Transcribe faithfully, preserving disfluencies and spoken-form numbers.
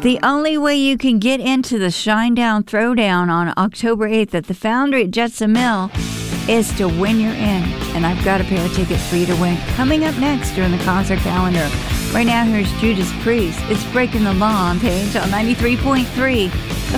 The only way you can get into the Shinedown Throwdown on October eighth at the Foundry at Jetson Mill is to win your in. And I've got a pair of tickets for you to win coming up next during the concert calendar. Right now, here's Judas Priest. It's Breaking the Law on Page on ninety-three point three